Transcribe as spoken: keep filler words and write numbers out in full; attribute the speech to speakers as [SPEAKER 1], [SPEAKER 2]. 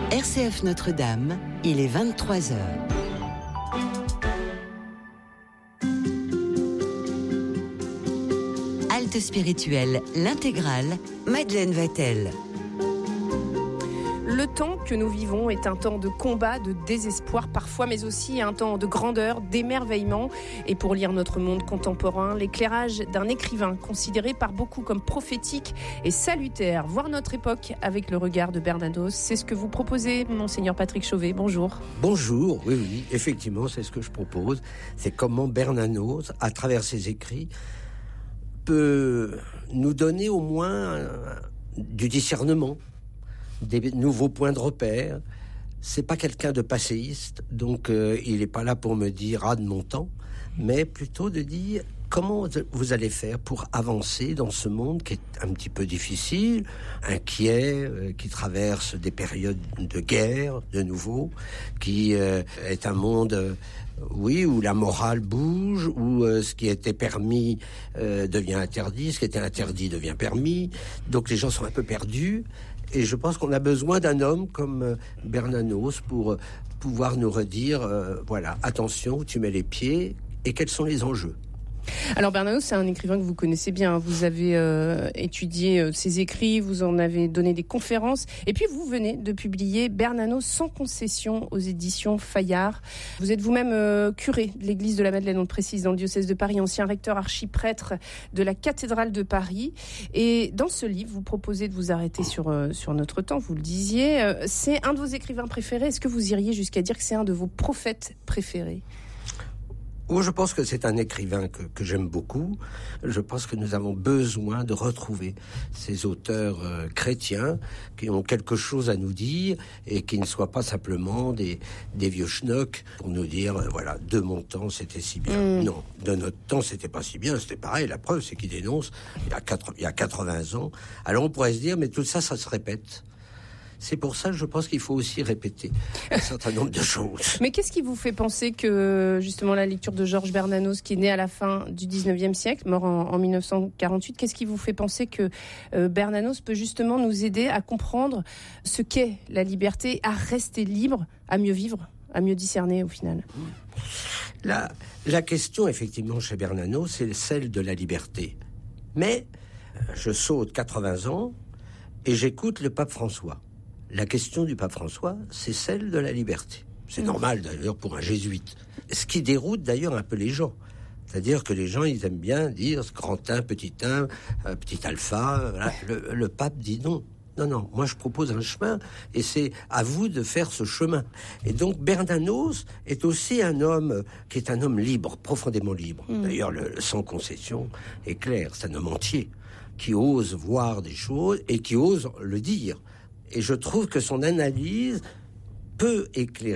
[SPEAKER 1] R C F Notre-Dame, il est vingt-trois heures. Halte spirituelle, l'intégrale, Madeleine Vatel.
[SPEAKER 2] Le temps que nous vivons est un temps de combat, de désespoir parfois, mais aussi un temps de grandeur, d'émerveillement. Et pour lire notre monde contemporain, l'éclairage d'un écrivain considéré par beaucoup comme prophétique et salutaire, voir notre époque avec le regard de Bernanos, c'est ce que vous proposez, Monseigneur Patrick Chauvet. Bonjour.
[SPEAKER 3] Bonjour, oui, oui, effectivement, c'est ce que je propose. C'est comment Bernanos, à travers ses écrits, peut nous donner au moins du discernement, des nouveaux points de repère. C'est pas quelqu'un de passéiste, donc euh, il n'est pas là pour me dire ah de mon temps, mais plutôt de dire comment vous allez faire pour avancer dans ce monde qui est un petit peu difficile, inquiet, euh, qui traverse des périodes de guerre de nouveau, qui euh, est un monde euh, oui, où la morale bouge, où euh, ce qui était permis euh, devient interdit, ce qui était interdit devient permis, donc les gens sont un peu perdus. Et je pense qu'on a besoin d'un homme comme Bernanos pour pouvoir nous redire, euh, voilà, attention où tu mets les pieds et quels sont les enjeux.
[SPEAKER 2] Alors Bernanos, c'est un écrivain que vous connaissez bien. Vous avez euh, étudié euh, ses écrits, vous en avez donné des conférences. Et puis vous venez de publier Bernanos sans concession aux éditions Fayard. Vous êtes vous-même euh, curé de l'église de la Madeleine, on le précise, dans le diocèse de Paris, ancien recteur archiprêtre de la cathédrale de Paris. Et dans ce livre, vous proposez de vous arrêter sur, euh, sur notre temps, vous le disiez. Euh, c'est un de vos écrivains préférés. Est-ce que vous iriez jusqu'à dire que c'est un de vos prophètes préférés ?
[SPEAKER 3] Moi, je pense que c'est un écrivain que, que j'aime beaucoup. Je pense que nous avons besoin de retrouver ces auteurs euh, chrétiens qui ont quelque chose à nous dire et qui ne soient pas simplement des, des vieux schnocks pour nous dire, euh, voilà, de mon temps, c'était si bien. Mmh. Non, de notre temps, c'était pas si bien, c'était pareil. La preuve, c'est qu'il dénonce il y a, quatre, il y a quatre-vingts ans. Alors on pourrait se dire, mais tout ça, ça se répète. C'est pour ça que je pense qu'il faut aussi répéter un certain nombre de choses.
[SPEAKER 2] Mais qu'est-ce qui vous fait penser que, justement, la lecture de Georges Bernanos, qui est né à la fin du dix-neuvième siècle, mort en, en dix-neuf cent quarante-huit, qu'est-ce qui vous fait penser que euh, Bernanos peut justement nous aider à comprendre ce qu'est la liberté, à rester libre, à mieux vivre, à mieux discerner au final ?
[SPEAKER 3] La, la question, effectivement, chez Bernanos, c'est celle de la liberté. Mais je saute quatre-vingts ans et j'écoute le pape François. La question du pape François, c'est celle de la liberté. C'est mmh. normal d'ailleurs pour un jésuite. Ce qui déroute d'ailleurs un peu les gens. C'est-à-dire que les gens, ils aiment bien dire grand un, petit un, euh, petit alpha. Voilà. Le, le pape dit non. Non, non, moi je propose un chemin et c'est à vous de faire ce chemin. Et donc Bernanos est aussi un homme qui est un homme libre, profondément libre. Mmh. D'ailleurs, le, le sans concession est clair, c'est un homme entier qui ose voir des choses et qui ose le dire. Et je trouve que son analyse peut éclairer